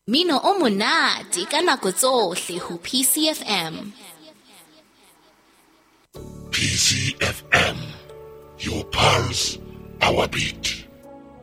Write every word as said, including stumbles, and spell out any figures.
Mino o monate ka nako tsohle ho P C F M. P C F M, your pulse, our beat.